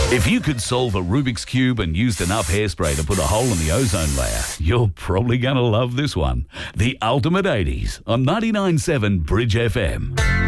If you could solve a Rubik's Cube and used enough hairspray to put a hole in the ozone layer, you're probably going to love this one. The Ultimate 80s on 99.7 Bridge FM.